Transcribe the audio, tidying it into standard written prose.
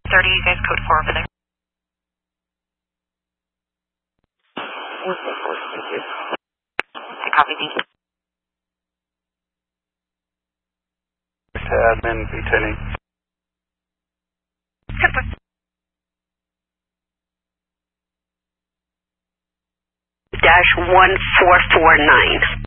30, you guys code 4 over there. Thank you. I copy, thank you. To admin, V10E. -1449.